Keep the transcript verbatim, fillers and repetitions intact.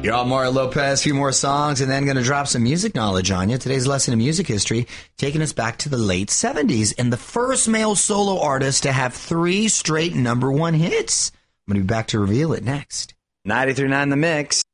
You're all Mario Lopez, a few more songs, and then going to drop some music knowledge on you. Today's lesson in music history, taking us back to the late seventies, and the first male solo artist to have three straight number one hits. I'm going to be back to reveal it next. ninety-three point nine The Mix.